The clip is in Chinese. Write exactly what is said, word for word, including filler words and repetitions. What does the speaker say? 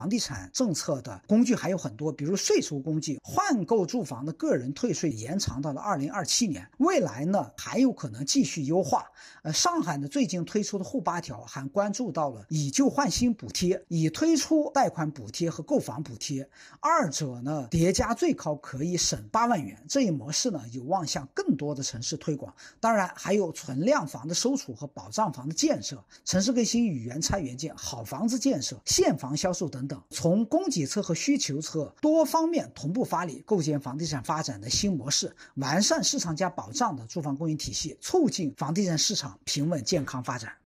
房地产政策的工具还有很多，比如税收工具，换购住房的个人退税延长到了二零二七年，未来呢还有可能继续优化。呃，上海呢最近推出的沪八条还关注到了以旧换新补贴，已推出贷款补贴和购房补贴，二者呢叠加最高可以省八万元。这一模式呢有望向更多的城市推广。当然还有存量房的收储和保障房的建设、城市更新与原拆原建、好房子建设、现房销售等等，从供给侧和需求侧多方面同步发力，构建房地产发展的新模式，完善市场加保障的住房供应体系，促进房地产市场平稳健康发展。